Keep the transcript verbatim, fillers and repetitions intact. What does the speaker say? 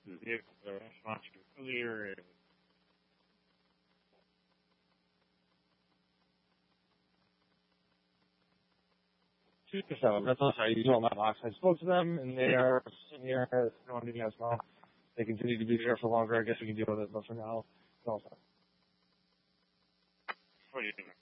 to the vehicle that I responded to earlier. It So that's also how you do on my box. I spoke to them, and they are sitting here. No one didn't as well. They continue to be there for longer. I guess we can deal with it, but for now, it's all fine. What do you think?